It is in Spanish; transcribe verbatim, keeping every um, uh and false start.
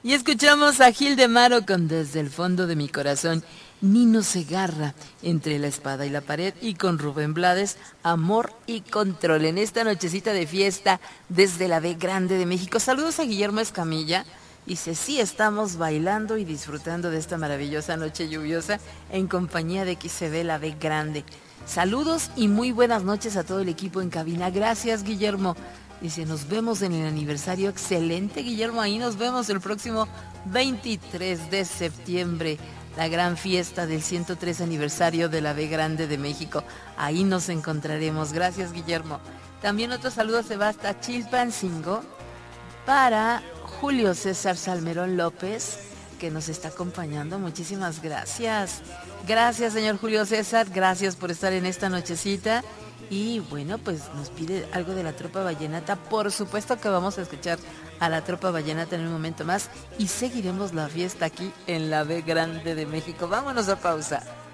Y escuchamos a Gil de Maro con Desde el fondo de mi corazón, Nino Segarra, Entre la espada y la pared, y con Rubén Blades, Amor y control, en esta nochecita de fiesta desde la B Grande de México. Saludos a Guillermo Escamilla. Dice, sí, estamos bailando y disfrutando de esta maravillosa noche lluviosa en compañía de X C B La B Grande. Saludos y muy buenas noches a todo el equipo en cabina. Gracias, Guillermo. Dice, nos vemos en el aniversario. Excelente, Guillermo. Ahí nos vemos el próximo veintitrés de septiembre. La gran fiesta del ciento tres aniversario de la B Grande de México. Ahí nos encontraremos. Gracias, Guillermo. También otro saludo se va hasta Chilpancingo para Julio César Salmerón López, que nos está acompañando. Muchísimas gracias. Gracias, señor Julio César. Gracias por estar en esta nochecita. Y bueno, pues nos pide algo de la Tropa Vallenata. Por supuesto que vamos a escuchar a la Tropa Vallenata en un momento más. Y seguiremos la fiesta aquí en la B Grande de México. Vámonos a pausa.